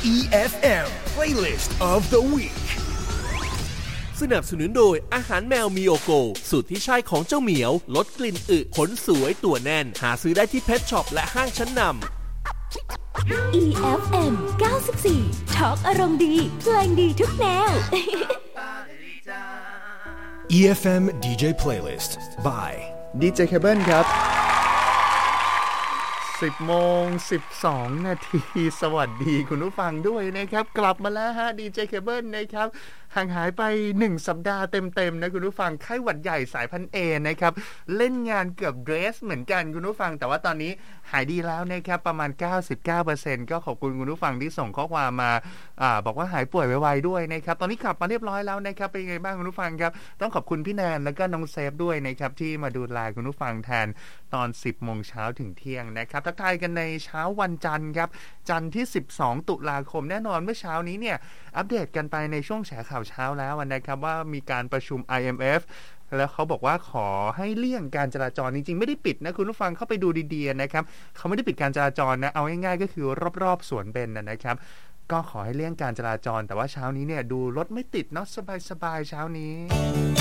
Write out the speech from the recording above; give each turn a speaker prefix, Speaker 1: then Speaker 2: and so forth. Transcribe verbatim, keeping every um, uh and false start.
Speaker 1: อี เอฟ เอ็ม Playlist of the Week สนับสนุนโดยอาหารแมวมิโอโกสูตรที่ใช่ของเจ้าเหมียวลดกลิ่นอึขนสวยตัวแน่นหาซื้อได้ที่เพทช็อปและห้างชั้นนำ
Speaker 2: อี เอฟ เอ็ม เก้าสิบสี่ ทอล์กอารมณ์ดีเพลงดีทุกแนว
Speaker 1: อี เอฟ เอ็ม ดี เจ Playlist by
Speaker 3: ดี เจ Cable ครับสิบโมงสิบสองนาทีสวัสดีคุณผู้ฟังด้วยนะครับกลับมาแล้วฮะ ดี เจ Cable นะครับห่างหายไปหนึ่งสัปดาห์เต็มๆนะคุณผู้ฟังไข้หวัดใหญ่สายพันธุ์ A นะครับเล่นงานเกือบเดรสเหมือนกันคุณผู้ฟังแต่ว่าตอนนี้หายดีแล้วนะครับประมาณ เก้าสิบเก้าเปอร์เซ็นต์ ก็ขอบคุณคุณผู้ฟังที่ส่งข้อความมาอ่าบอกว่าหายป่วยไวๆด้วยนะครับตอนนี้กลับมาเรียบร้อยแล้วนะครับเป็นไงบ้างคุณผู้ฟังครับต้องขอบคุณพี่แนนและก็น้องเซฟด้วยนะครับที่มาดูแลคุณผู้ฟังแทนตอน สิบโมงเช้าถึงเที่ยงนะครับทักทายกันในเช้าวันจันทร์ครับจันทร์ที่สิบสองตุลาคมแน่นอนเมื่อเช้านี้เนี่ยอัปเดตกันไปในช่วงแฉข่าวเช้าแล้วนะครับว่ามีการประชุม ไอ เอ็ม เอฟ แล้วเขาบอกว่าขอให้เลี่ยงการจราจรจริงๆไม่ได้ปิดนะคุณผู้ฟังเข้าไปดูดีๆนะครับเขาไม่ได้ปิดการจราจรนะเอาง่ายๆก็คือรอบๆสวนเบญนะครับก็ขอให้เลี่ยงการจราจรแต่ว่าเช้านี้เนี่ยดูรถไม่ติดเนาะสบายๆเช้านี้